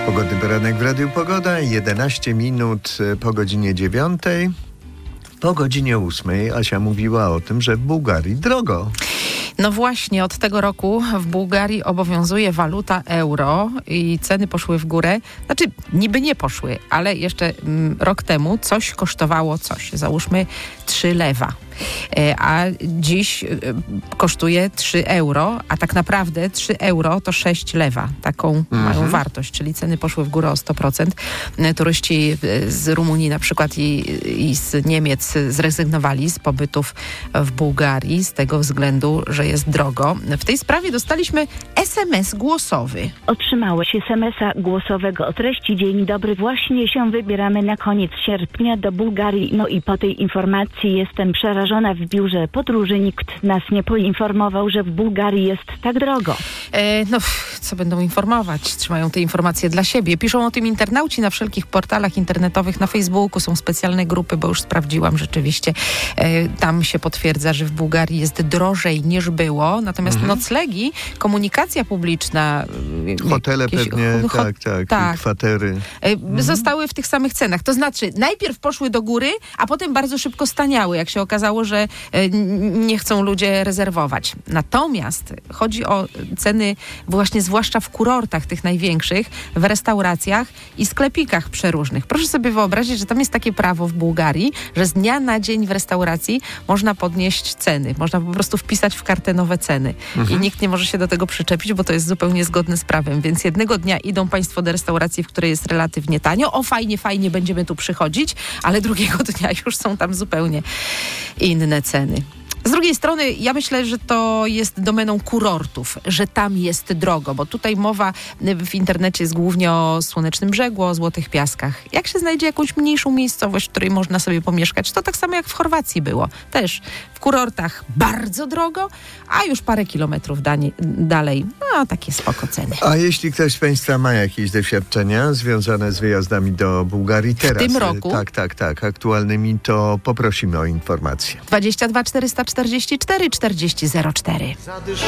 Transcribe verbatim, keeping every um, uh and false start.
Pogodny poranek w Radiu Pogoda, jedenaście minut po godzinie dziewiątej. Po godzinie ósmej Asia mówiła o tym, że w Bułgarii drogo. No właśnie, od tego roku w Bułgarii obowiązuje waluta euro i ceny poszły w górę. Znaczy, niby nie poszły, ale jeszcze mm, rok temu coś kosztowało coś. Załóżmy trzy lewa. A dziś kosztuje trzy euro, a tak naprawdę trzy euro to sześć lewa. Taką mhm. mają wartość, czyli ceny poszły w górę o sto procent. Turyści z Rumunii na przykład i, i z Niemiec zrezygnowali z pobytów w Bułgarii z tego względu, że jest drogo. W tej sprawie dostaliśmy es em es głosowy. Otrzymałeś es em es a głosowego o treści: dzień dobry, właśnie się wybieramy na koniec sierpnia do Bułgarii. No i po tej informacji jestem przerażona. W biurze podróży nikt nas nie poinformował, że w Bułgarii jest tak drogo. E, no, co będą informować? Trzymają te informacje dla siebie. Piszą o tym internauci na wszelkich portalach internetowych, na Facebooku. Są specjalne grupy, bo już sprawdziłam rzeczywiście. E, tam się potwierdza, że w Bułgarii jest drożej niż było. Natomiast mhm. noclegi, komunikacja publiczna... Hotele jakieś, pewnie, ho, tak, tak, tak. kwatery. E, mhm. Zostały w tych samych cenach. To znaczy, najpierw poszły do góry, a potem bardzo szybko staniały, jak się okazało, że nie chcą ludzie rezerwować. Natomiast chodzi o ceny właśnie zwłaszcza w kurortach tych największych, w restauracjach i sklepikach przeróżnych. Proszę sobie wyobrazić, że tam jest takie prawo w Bułgarii, że z dnia na dzień w restauracji można podnieść ceny. Można po prostu wpisać w kartę nowe ceny. Mhm. I nikt nie może się do tego przyczepić, bo to jest zupełnie zgodne z prawem. Więc jednego dnia idą państwo do restauracji, w której jest relatywnie tanio. O, fajnie, fajnie, będziemy tu przychodzić, ale drugiego dnia już są tam zupełnie inne ceny. Z drugiej strony ja myślę, że to jest domeną kurortów, że tam jest drogo, bo tutaj mowa w internecie jest głównie o Słonecznym Brzegu, o Złotych Piaskach. Jak się znajdzie jakąś mniejszą miejscowość, w której można sobie pomieszkać, to tak samo jak w Chorwacji było. Też w kurortach bardzo drogo, a już parę kilometrów dani- dalej, no takie spoko ceny. A jeśli ktoś z Państwa ma jakieś doświadczenia związane z wyjazdami do Bułgarii teraz, w tym roku, tak, tak, tak, aktualnymi, to poprosimy o informacje. dwadzieścia dwa czterysta czterdzieści cztery czterdzieści zero cztery.